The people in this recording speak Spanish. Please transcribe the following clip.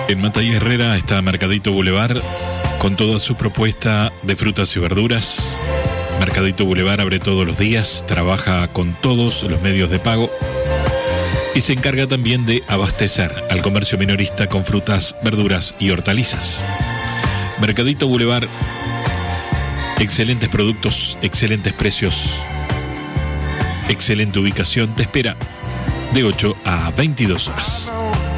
En Matalla Herrera está Mercadito Boulevard con toda su propuesta de frutas y verduras. Mercadito Boulevard abre todos los días, trabaja con todos los medios de pago y se encarga también de abastecer al comercio minorista con frutas, verduras y hortalizas. Mercadito Boulevard, excelentes productos, excelentes precios, excelente ubicación, te espera de 8 a 22 horas.